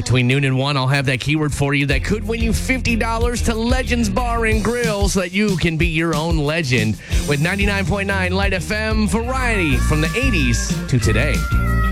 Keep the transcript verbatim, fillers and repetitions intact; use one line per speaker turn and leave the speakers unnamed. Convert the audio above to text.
Between noon and one, I'll have that keyword for you that could win you fifty dollars to Legends Bar and Grill so that you can be your own legend with ninety-nine point nine Light F M variety from the eighties to today.